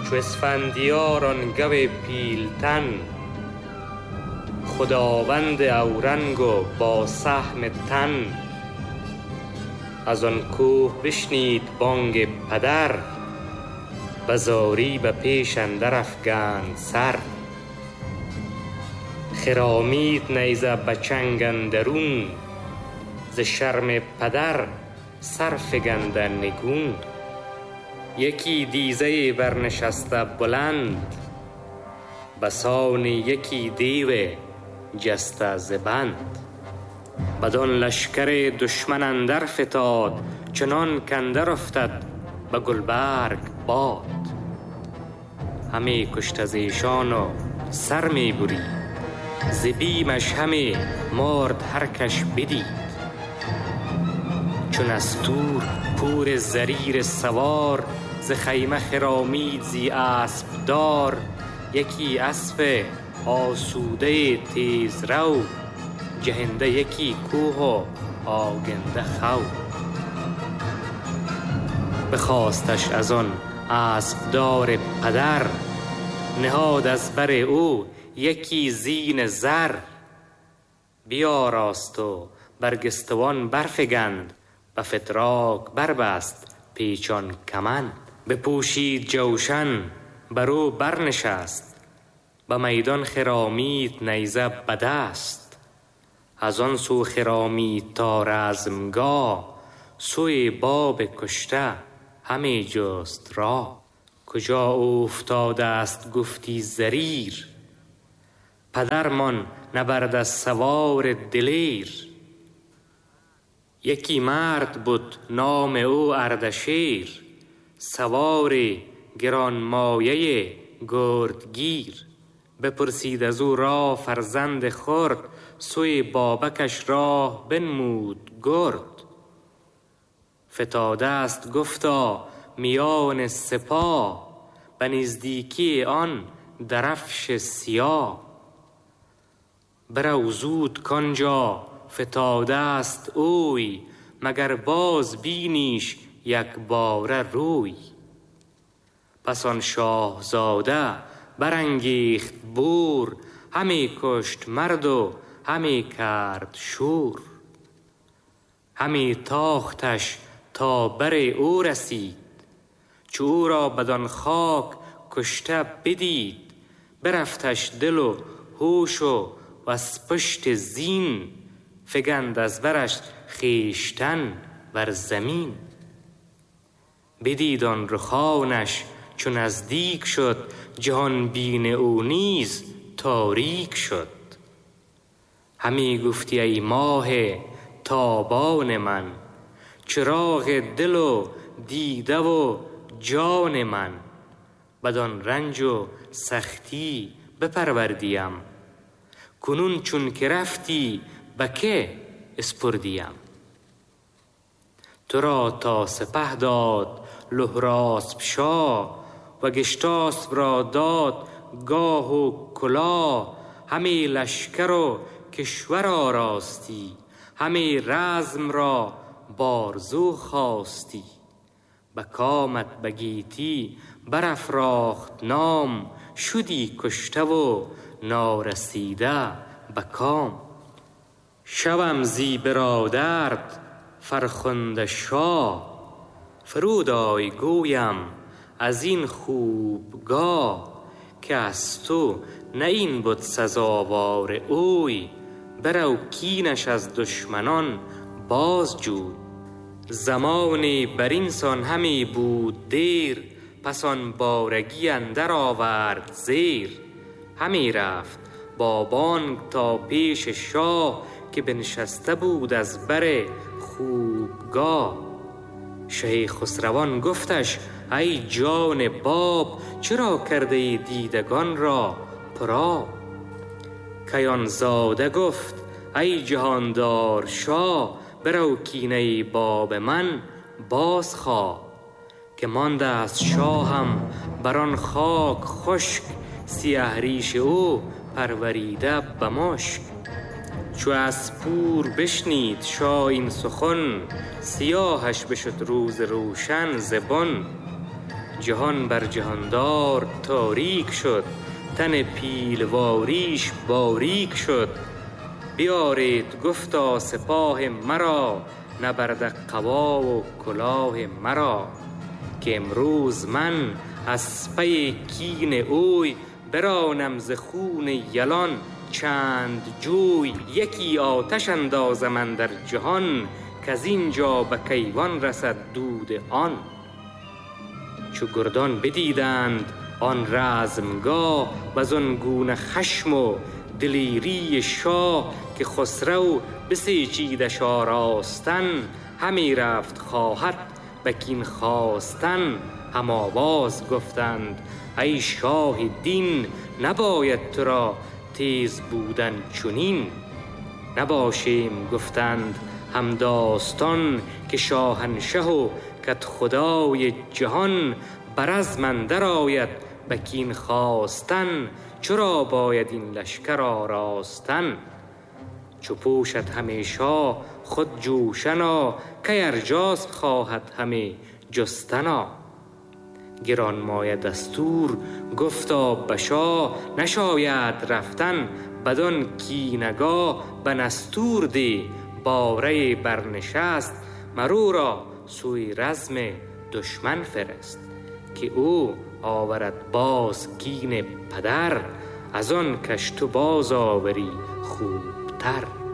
چو اسفندیاران گو پیلتن، خداوند اورنگ و با سهم تن. از آن کوه بشنید بانگ پدر، به زاری به پیش اندر افگند سر. خرامید نیزه به چنگ اندرون، ز شرم پدر سر فگند نگون. یکی دیزه برنشسته بلند، بسان یکی دیو جسته ز بند. بدان لشکر دشمن اندر فتاد، چنان کاندر افتد به گلبرگ باد. همی کشت از ایشان و سر می برید، ز بیمش همی مرد هر کش بدید. چون استور پور زریر سوار، ز خیمه خرامید زی اسب دار. یکی اسب آسوده تیز رو، جهنده یکی کوه و آگنده خو. بخواستش از آن اسب دار پدر، نهاد از بر او یکی زین زر. بیاراست و برگستوان برفگند، به فتراک بربست پیچان کمند. بپوشید جوشن بر او برنشست، به میدان خرامید نیزه به دست. از آن سو خرامید تا رزمگاه، سوی باب کشته همی جست راه. کجا افتاده است گفتی زریر، پدرمان نبرد از سوار دلیر. یکی مرد بود نام او اردشیر، سوار گرانمایه گردگیر. بپرسید از او راه فرزند خرد، سوی بابکش راه بنمود گرد. فتاده است گفتا میان سپاه، به نزدیکی آن درفش سیاه. برو زود کانجا فتاده است اوی، مگر باز بینیش یک باره روی. پس آن شاهزاده برانگیخت بور، همی کشت مرد و همی کرد شور. همی تاختش تا بر او رسید، چو او را بدان خاک کشته بدید. برفتش دل و هوش و از پشت زین، فگند از برش خیشتن بر زمین. بدید آن رخانش چون نزدیک شد، جهان بین او نیز تاریک شد. همی گفتی ای ماه تابان من، چراغ دل و دیده و جان من. بدان رنج و سختی بپروردیم، کنون چون که رفتی به که اسپردیم. تو را تا سپه داد لهراسپ شاه، و گشتاسپ را داد گاه و کلاه. همی لشکر و کشور آراستی، همی رزم را بارزو خواستی. به کامت به گیتی برافراخت نام، شدی کشته و نارسیده به کام. شوم زی برادرت فرخنده شاه، فرود آی گویم از این خوبگاه. که از تو نه این بود سزاوار اوی، برو کینش از دشمنان باز جوی. زمانی بر این سان همی بود دیر، پس آن بارگی اندر آورد زیر. همی رفت با بانگ تا پیش شاه، که بنشسته بود از بر خوبگاه. شه خسروان گفتش ای جان باب، چرا کرده دیدگان را پرآب. کیان زاده گفت ای جهاندار شاه، برو کینه باب من باز خواه. که مانده است شاهم بران خاک خشک، سیه ریش او پروریده به مشک. چو از پور بشنید شاه این سخن، سیاهش بشد روز روشن ز بن. جهان بر جهاندار تاریک شد، تن پیلواریش باریک شد. بیارید گفتا سپاه مرا، نبرد قبا و کلاه مرا. که امروز من از پی کین اوی، برانم ز خون یلان چند جوی. یکی آتش اندازم اندر جهان، که از اینجا به کیوان رسد دود آن. چو گردان بدیدند آن رزمگاه، وزان گونه خشم و دلیری شاه. که خسرو بسیچیدش آراستن، همی رفت خواهد به کین خواستن. هم آواز گفتند ای شاه دین، نباید تو را تیز بودن چنین. نباشیم گفتند هم داستان، که شاهنشه و کدخدای جهان. بر از من در آید به کین خواستن، چرا باید این لشکر آراستن. چو پوشد همیشا خود جوشنا، که ارجاس خواهد همی جستنا. گران مایه دستور گفتا به شاه، نشاید رفتن بدان کینگاه. به نستور ده باره برنشست، مرو را سوی رزم دشمن فرست. که او آورد باز کین پدر، از آن کش تو باز آوری خوبتر.